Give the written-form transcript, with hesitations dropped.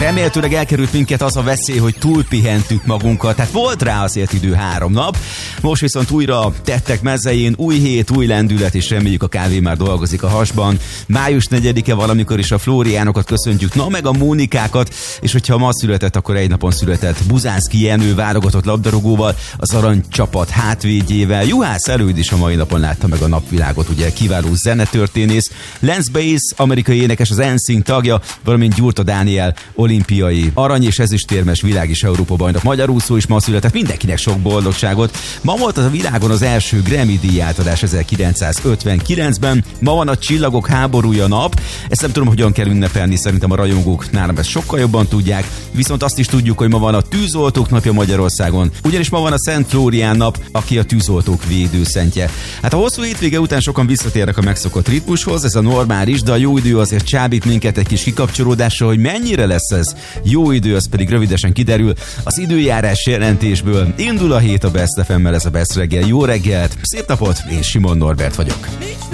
Remélhetőleg elkerült minket az a veszély, hogy túlpihentük magunkat, tehát volt rá azért idő 3 nap. Most viszont újra tettek mezején, új hét, új lendület, és reméljük a kávé már dolgozik a hasban. Május 4-e valamikor is a Flóriánokat köszöntjük, na meg a Mónikákat, és hogyha ma született, akkor egy napon született Buzánszky Jenő válogatott labdarúgóval, az aranycsapat hátvédjével. Juhász Előd is a mai napon látta meg a napvilágot, ugye kiváló zenetörténész. Lance Bass, amerikai énekes, az NSYNC tagja, valamint Gyurta Dániel, olimpiai arany- és ezüstérmes világ és Európa bajnok magyar úszó is ma született. Mindenkinek sok boldogságot. Ma volt az a világon az első Grammy-díj átadás 1959-ben. Ma van a Csillagok háborúja nap. Ezt nem tudom, hogyan kell ünnepelni, szerintem a rajongók nálam ezt sokkal jobban tudják. Viszont azt is tudjuk, hogy ma van a tűzoltók napja Magyarországon. Ugyanis ma van a Szent Flórián nap, aki a tűzoltók védőszentje. Hát a hosszú hétvége után sokan visszatérnek a megszokott ritmushoz, ez a normális, de a jó idő azért csábít minket egy kis kikapcsolódásra, hogy mennyire lesz ez jó idő, az pedig rövidesen kiderül. Az időjárás jelentésből indul a hét a Best FM-mel, ez a Best reggel. Jó reggelt, szép napot, én Simon Norbert vagyok.